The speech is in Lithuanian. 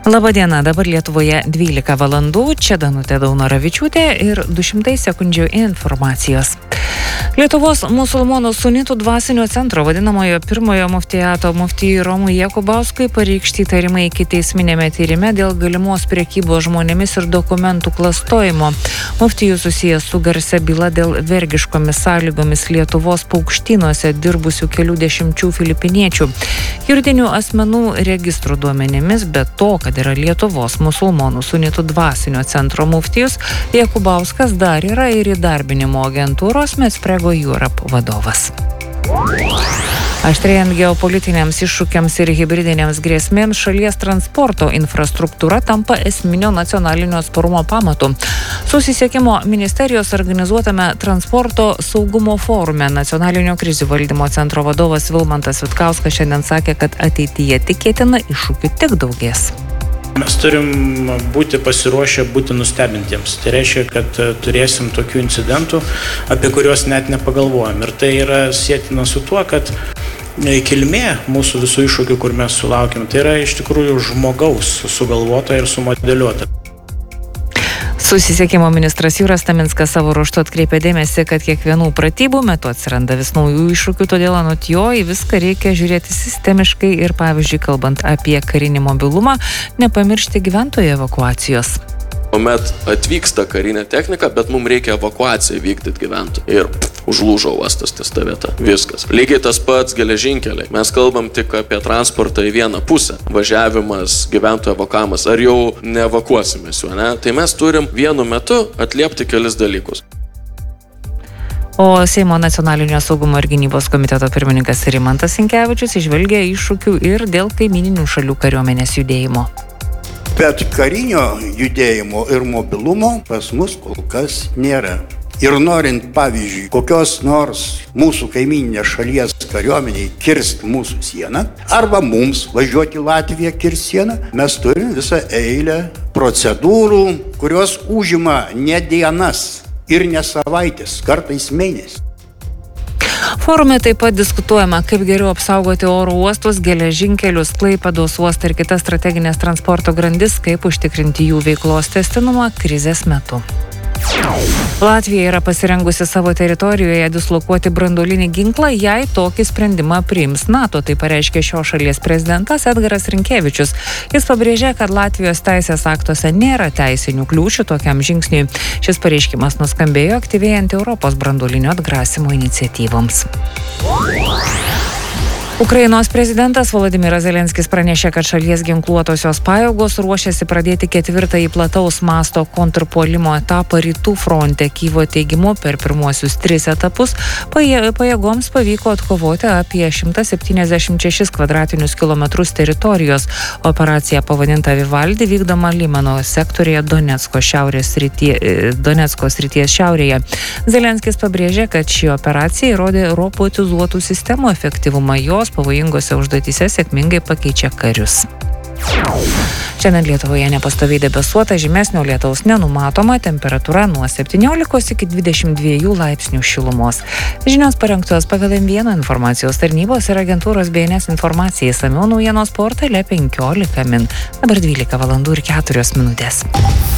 Labadiena, dabar Lietuvoje 12 valandų, čia Danutė Daunoravičiūtė ir 200 sekundžių informacijos. Lietuvos musulmonų sunitų dvasinio centro vadinamojo pirmojo muftijato muftijui Romui Jakubauskui pareikšti įtarimai ikiteisminėme tyrime dėl galimos prekybos žmonėmis ir dokumentų klastojimo. Muftijų susijęs su garsia byla dėl vergiškomis sąlygomis Lietuvos paukštynuose dirbusių kelių dešimčių filipiniečių. Juridinių asmenų registrų duomenimis, be to, kad yra Lietuvos musulmonų sunitų dvasinio centro muftijus, Jakubauskas dar yra ir įdarbinimo agentūros Metsprego Europe vadovas. Aštrėjant geopolitiniams iššūkiams ir hibridinėms grėsmėms, šalies transporto infrastruktūra tampa esminio nacionalinio atsparumo pamatu. Susisiekimo ministerijos organizuotame transporto saugumo forume Nacionalinio krizių valdymo centro vadovas Vilmantas Vitkauskas šiandien sakė, kad ateityje tikėtina iššūkių tik daugės. Mes turim būti pasiruošę būti nustebintiems. Tai reiškia, kad turėsim tokių incidentų, apie kuriuos net nepagalvojam. Ir tai yra sėtina su tuo, kad kilmė mūsų visų iššūkių, kur mes sulaukėm, tai yra iš tikrųjų žmogaus sugalvota ir sumodeliuota. Susisiekimo ministras Jūras Taminskas savo ruožtu atkreipė dėmesį, kad kiekvienų pratybų metu atsiranda vis naujų iššūkių, todėl anot jo į viską reikia žiūrėti sistemiškai ir, pavyzdžiui, kalbant apie karinį mobilumą, nepamiršti gyventojų evakuacijos. Kuomet atvyksta karinė technika, bet mums reikia evakuaciją vykdyti gyventojų. Ir užlūžo uostas ties ta vieta. Viskas. Lygiai tas pats geležinkeliai. Mes kalbam tik apie transportą į vieną pusę. Važiavimas, gyventojų evakuavimas. Ar jau neevakuosimės jų, ne? Tai mes turim vienu metu atliepti kelis dalykus. O Seimo nacionalinio saugumo ir gynybos komiteto pirmininkas Rimantas Sinkevičius įžvelgia iššūkių ir dėl kaimyninių šalių kariuomenės judėjimo. Bet karinio judėjimo ir mobilumo pas mus kol kas nėra. Ir norint, pavyzdžiui, kokios nors mūsų kaimyninės šalies kariuomeniai kirsti mūsų sieną, arba mums važiuoti į Latviją kirsti sieną, mes turim visą eilę procedūrų, kurios užima ne dienas ir ne savaitės, kartais mėnesį. Forume taip pat diskutuojama, kaip geriau apsaugoti oro uostus, geležinkelius, Klaipėdos uostą ir kitas strateginės transporto grandis, kaip užtikrinti jų veiklos tęstinumą krizės metu. Latvija yra pasirengusi savo teritorijoje dislokuoti branduolinį ginklą, jei tokį sprendimą priims NATO, tai pareiškė šios šalies prezidentas Edgaras Rinkevičius. Jis pabrėžė, kad Latvijos teisės aktuose nėra teisinių kliūčių tokiam žingsniui. Šis pareiškimas nuskambėjo aktyvėjant Europos branduolinio atgrasymo iniciatyvoms. Ukrainos prezidentas Volodymyras Zelenskis pranešė, kad šalies ginkluotosios pajėgos ruošiasi pradėti ketvirtąjį plataus masto kontrpuolimo etapą rytų fronte. Kyjivo teigimu, per pirmuosius 3 etapus pajėgoms pavyko atkovoti apie 176 kvadratinius kilometrus teritorijos. Operacija pavadinta Vivaldi vykdoma Limano sektorėje Donecko srities šiaurėje. Zelenskis pabrėžė, kad ši operacija įrodė robotizuotų sistemų efektyvumą. Jos pavojingose užduotyse sėkmingai pakeičia karius. Šiandien Lietuvoje nepastoviai debesuota, žymesnio lietaus nenumatoma, temperatūra nuo 17 iki 22 laipsnių šilumos. Žinios parengtos pagal M1 informacijos tarnybos ir agentūros BNS informacijai, išsamiau naujienos portale 15 min. Dabar 12 valandų ir 4 minutės.